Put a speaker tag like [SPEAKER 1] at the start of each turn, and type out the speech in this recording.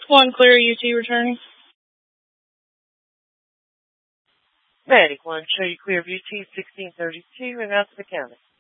[SPEAKER 1] One clear UT returning.
[SPEAKER 2] Medic 1, show you clear of UT 1632 and out to the county.